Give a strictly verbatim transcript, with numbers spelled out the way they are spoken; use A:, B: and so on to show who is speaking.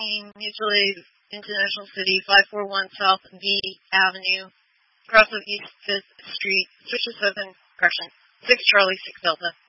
A: fourteen Mutual Aid International City, five forty-one South V Avenue, across of East fifth Street, six oh seven, correction, six Charlie, six Delta.